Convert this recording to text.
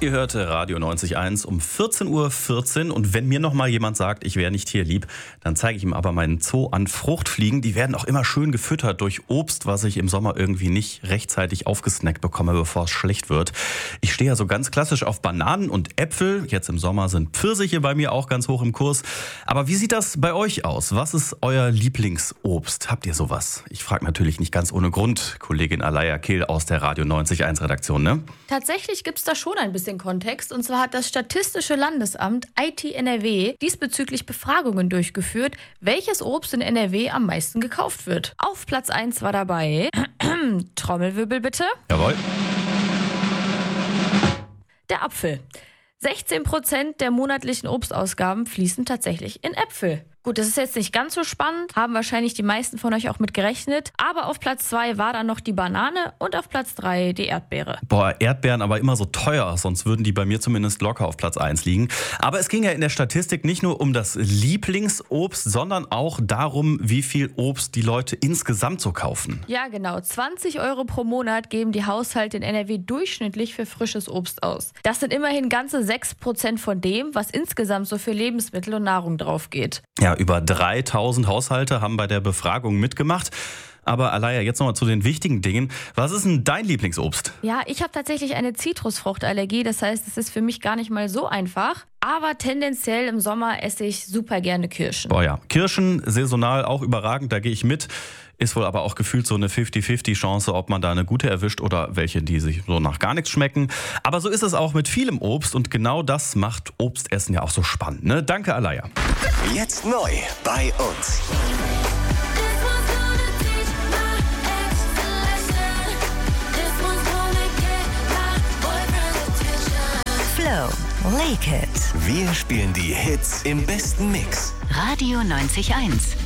Ihr hört Radio 90.1 um 14:14 Uhr. Und wenn mir noch mal jemand sagt, ich wäre nicht tierlieb, dann zeige ich ihm aber meinen Zoo an Fruchtfliegen. Die werden auch immer schön gefüttert durch Obst, was ich im Sommer irgendwie nicht rechtzeitig aufgesnackt bekomme, bevor es schlecht wird. Ich stehe ja so ganz klassisch auf Bananen und Äpfel. Jetzt im Sommer sind Pfirsiche bei mir auch ganz hoch im Kurs. Aber wie sieht das bei euch aus? Was ist euer Lieblingsobst? Habt ihr sowas? Ich frage natürlich nicht ganz ohne Grund. Kollegin Alaya Kehl aus der Radio 90.1 Redaktion, ne? Tatsächlich gibt es da schon ein bisschen Kontext. Und zwar hat das Statistische Landesamt IT-NRW diesbezüglich Befragungen durchgeführt, welches Obst in NRW am meisten gekauft wird. Auf Platz 1 war dabei, Trommelwirbel bitte, Jawohl. der Apfel. 16% der monatlichen Obstausgaben fließen tatsächlich in Äpfel. Gut, das ist jetzt nicht ganz so spannend, haben wahrscheinlich die meisten von euch auch mit gerechnet. Aber auf Platz 2 war dann noch die Banane und auf Platz 3 die Erdbeere. Boah, Erdbeeren aber immer so teuer, sonst würden die bei mir zumindest locker auf Platz 1 liegen. Aber es ging ja in der Statistik nicht nur um das Lieblingsobst, sondern auch darum, wie viel Obst die Leute insgesamt so kaufen. Ja, genau. 20 € pro Monat geben die Haushalte in NRW durchschnittlich für frisches Obst aus. Das sind immerhin ganze 6% von dem, was insgesamt so für Lebensmittel und Nahrung drauf geht. Ja, über 3000 Haushalte haben bei der Befragung mitgemacht. Aber Alaya, jetzt nochmal zu den wichtigen Dingen. Was ist denn dein Lieblingsobst? Ja, ich habe tatsächlich eine Zitrusfruchtallergie. Das heißt, es ist für mich gar nicht mal so einfach. Aber tendenziell im Sommer esse ich super gerne Kirschen. Boah ja, Kirschen saisonal auch überragend, da gehe ich mit. Ist wohl aber auch gefühlt so eine 50-50 Chance, ob man da eine gute erwischt oder welche, die sich so nach gar nichts schmecken. Aber so ist es auch mit vielem Obst und genau das macht Obstessen ja auch so spannend, ne? Danke, Alaya. Jetzt neu bei uns. Flow, Lake It. Wir spielen die Hits im besten Mix. Radio 90.1.